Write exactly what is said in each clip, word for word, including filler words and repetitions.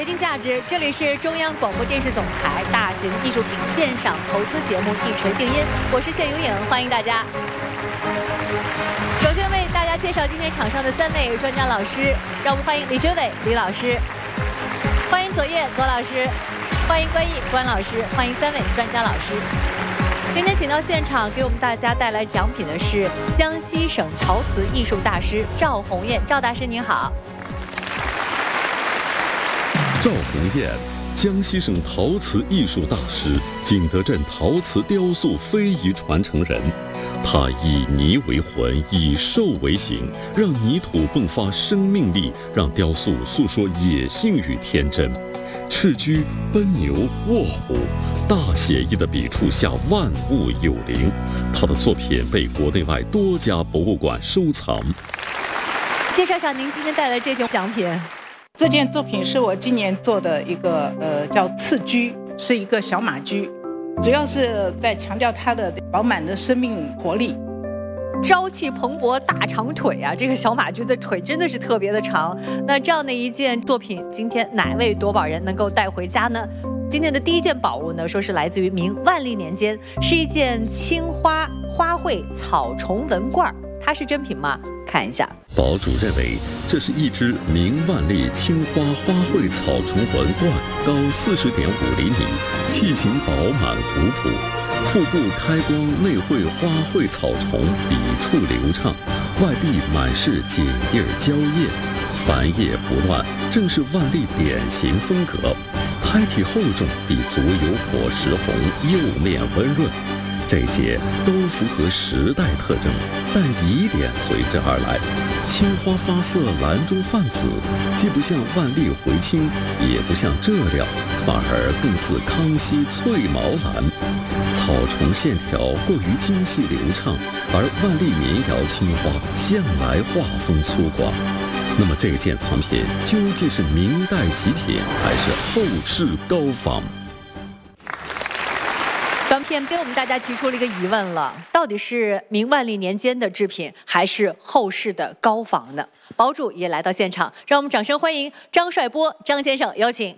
决定价值，这里是中央广播电视总台大型艺术品鉴赏投资节目《一锤定音》，我是谢永颖，欢迎大家。首先为大家介绍今天场上的三位专家老师，让我们欢迎李学伟李老师，欢迎左烨左老师，欢迎关毅关老师，欢迎三位专家老师。今天请到现场给我们大家带来奖品的是江西省陶瓷艺术大师赵红艳，赵大师您好。 赵红艳，江西省陶瓷艺术大师，景德镇陶瓷雕塑非遗传承人。他以泥为魂，以兽为形，让泥土迸发生命力，让雕塑诉说野性与天真。赤驹、奔牛、卧虎，大写意的笔触下万物有灵。他的作品被国内外多家博物馆收藏。 介绍一下您今天带来这件奖品。 这件作品是我今年做的一个呃叫赤驹，是一个小马驹，主要是在强调它的饱满的生命活力。 朝气蓬勃大长腿啊，这个小马驹的腿真的是特别的长。那这样的一件作品，今天哪位夺宝人能够带回家呢？今天的第一件宝物呢，说是来自于明万历年间，是一件青花花卉草虫纹罐，它是真品吗？看一下。 宝主认为这是一只明万历青花花卉草虫纹罐，高四十点五厘米，器型饱满古朴。腹部开光内绘花卉草虫，笔触流畅，外壁满是锦叶蕉叶，繁叶不乱，正是万历典型风格。胎体厚重，底足有火石红，釉面温润，这些都符合时代特征，但疑点随之而来。青花发色蓝中泛紫，既不像万历回青，也不像这料，反而更似康熙翠毛蓝。草虫线条过于精细流畅，而万历民窑青花向来画风粗犷。那么这件藏品究竟是明代极品，还是后世高仿？ 短片给我们大家提出了一个疑问了，到底是明万历年间的制品，还是后世的高仿呢？宝主也来到现场，让我们掌声欢迎张帅波张先生，有请。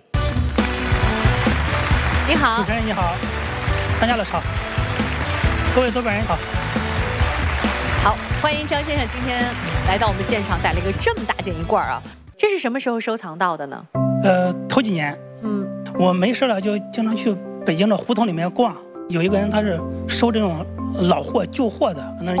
你好。 主持人你好，专家老师好，各位夺宝人好。 好，欢迎张先生今天来到我们现场，带了一个这么大件一罐啊，这是什么时候收藏到的呢？ 呃，头几年， 嗯， 我没事了就经常去北京的胡同里面逛。有一个人他是收这种老货旧货的，可能